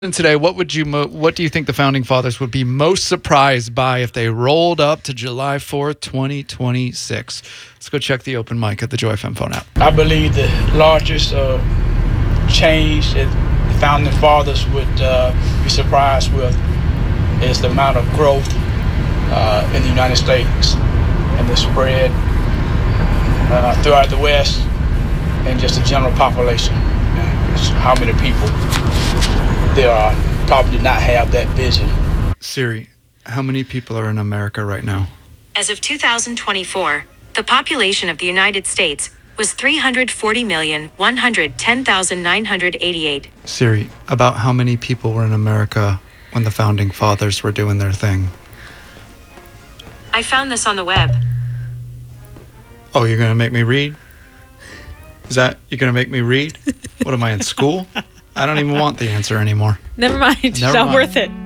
And today, what do you think the founding fathers would be most surprised by if they rolled up to July 4th, 2026? Let's go check the open mic at the Joy FM phone app. I believe the largest change that the founding fathers would be surprised with is the amount of growth in the United States and the spread throughout the West and just the general population. How many people there are probably did not have that vision. Siri, how many people are in America right now? As of 2024, the population of the United States was 340,110,988. Siri, about how many people were in America when the founding fathers were doing their thing? I found this on the web. Oh, you're going to make me read? You're going to make me read? What am I in school? I don't even want the answer anymore. Never mind. It's not worth it.